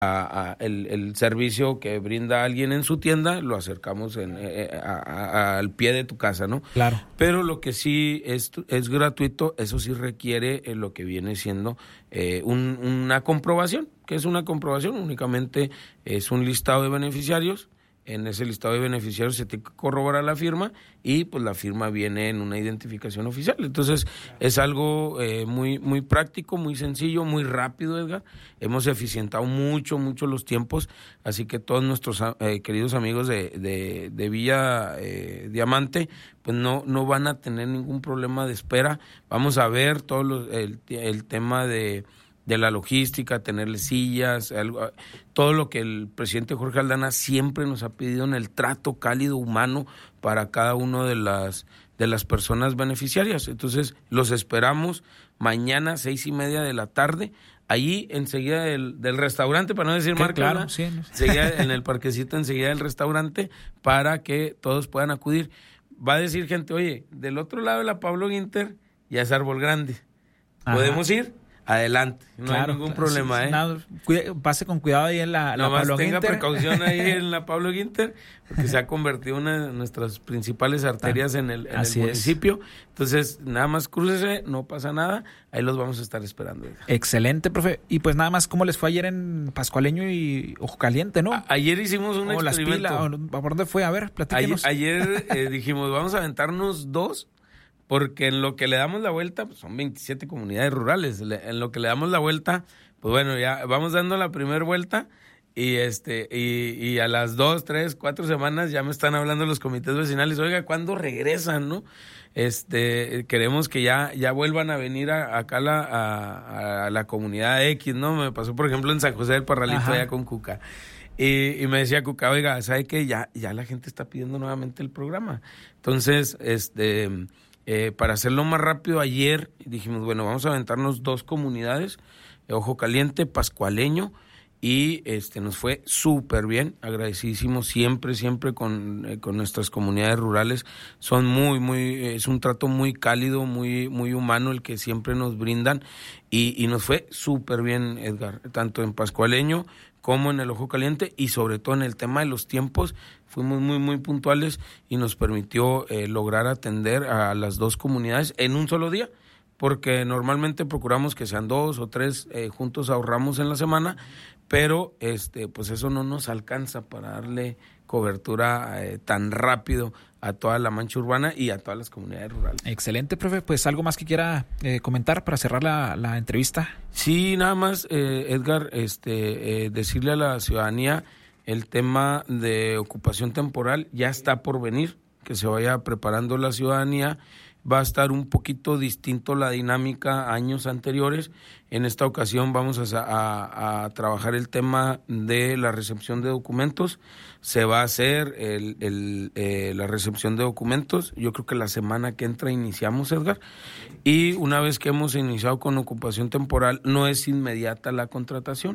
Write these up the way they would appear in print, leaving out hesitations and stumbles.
el servicio que brinda alguien en su tienda, lo acercamos al pie de tu casa, ¿no? Claro. Pero lo que sí es gratuito, eso sí requiere lo que viene siendo una comprobación. ¿Qué es una comprobación? Únicamente es un listado de beneficiarios. En ese listado de beneficiarios se tiene que corroborar la firma y pues la firma viene en una identificación oficial. Entonces es algo muy, muy práctico, muy sencillo, muy rápido, Edgar. Hemos eficientado mucho los tiempos, así que todos nuestros queridos amigos de Villa Diamante pues no van a tener ningún problema de espera. Vamos a ver todo el tema de la logística, tenerle sillas, todo lo que el presidente Jorge Aldana siempre nos ha pedido en el trato cálido humano para cada uno de las personas beneficiarias. Entonces, los esperamos mañana 6:30 de la tarde, allí enseguida del restaurante, para no decir marca, claro, sí. Enseguida, en el parquecito, enseguida del restaurante, para que todos puedan acudir. Va a decir gente, oye, del otro lado de la Pablo Guinter ya es árbol grande. ¿Podemos ir? Adelante, no hay ningún problema, pase con cuidado ahí en la Pablo tenga Guinter. Precaución ahí en la Pablo Guinter, porque se ha convertido en una de nuestras principales arterias en el municipio. Entonces, nada más crúcese, no pasa nada, ahí los vamos a estar esperando. Excelente, profe. Y pues nada más, ¿cómo les fue ayer en Pascualeño y Ojo Caliente, no? Ayer hicimos un experimento. ¿Por dónde fue? A ver, platíquenos. Ayer dijimos, vamos a aventarnos 2, porque en lo que le damos la vuelta, pues son 27 comunidades rurales, en lo que le damos la vuelta, pues bueno, ya vamos dando la primera vuelta y a las 2, 3, 4 semanas ya me están hablando los comités vecinales, oiga, ¿cuándo regresan, no? Queremos que ya vuelvan a venir acá a la comunidad X, ¿no? Me pasó, por ejemplo, en San José del Parralito, allá con Cuca. Y me decía Cuca, oiga, ¿sabe qué? Ya la gente está pidiendo nuevamente el programa. Entonces, para hacerlo más rápido, ayer dijimos, bueno, vamos a aventarnos 2 comunidades, Ojo Caliente, Pascualeño, y nos fue súper bien, agradecidísimos siempre con nuestras comunidades rurales. Son es un trato muy cálido, muy humano el que siempre nos brindan, y nos fue súper bien, Edgar, tanto en Pascualeño como en el Ojo Caliente, y sobre todo en el tema de los tiempos fuimos muy puntuales y nos permitió lograr atender a las 2 comunidades en un solo día, porque normalmente procuramos que sean 2 o 3 juntos, ahorramos en la semana, pero pues eso no nos alcanza para darle cobertura tan rápido a toda la mancha urbana y a todas las comunidades rurales. Excelente, profe. Pues algo más que quiera comentar para cerrar la entrevista. Sí, nada más, Edgar, decirle a la ciudadanía el tema de ocupación temporal ya está por venir, que se vaya preparando la ciudadanía. Va a estar un poquito distinto la dinámica a años anteriores. En esta ocasión vamos a trabajar el tema de la recepción de documentos. Se va a hacer la recepción de documentos. Yo creo que la semana que entra iniciamos, Edgar. Y una vez que hemos iniciado con ocupación temporal, no es inmediata la contratación.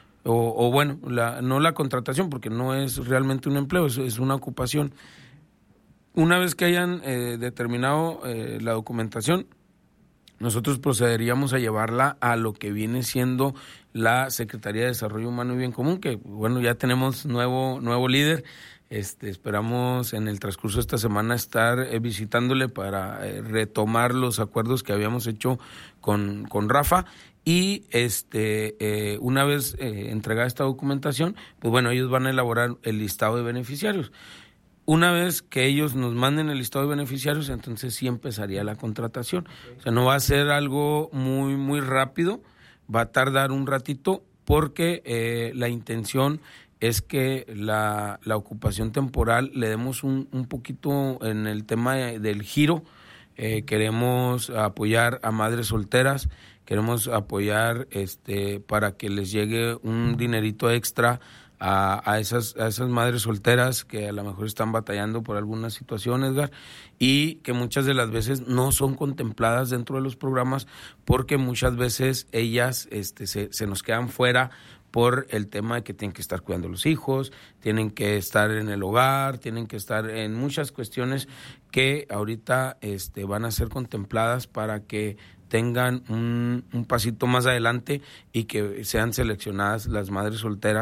No la contratación, porque no es realmente un empleo, es una ocupación. Una vez que hayan determinado la documentación, nosotros procederíamos a llevarla a lo que viene siendo la Secretaría de Desarrollo Humano y Bien Común, que bueno, ya tenemos nuevo líder. Esperamos en el transcurso de esta semana estar visitándole para retomar los acuerdos que habíamos hecho con Rafa. Y una vez entregada esta documentación, pues bueno, ellos van a elaborar el listado de beneficiarios. Una vez que ellos nos manden el listado de beneficiarios, entonces sí empezaría la contratación. O sea, no va a ser algo muy rápido, va a tardar un ratito, porque la intención es que la ocupación temporal le demos un poquito en el tema del giro. Queremos apoyar a madres solteras, queremos apoyar para que les llegue un dinerito extra a esas madres solteras que a lo mejor están batallando por alguna situación, Edgar, y que muchas de las veces no son contempladas dentro de los programas, porque muchas veces ellas se nos quedan fuera por el tema de que tienen que estar cuidando a los hijos, tienen que estar en el hogar, tienen que estar en muchas cuestiones que ahorita van a ser contempladas para que tengan un pasito más adelante y que sean seleccionadas las madres solteras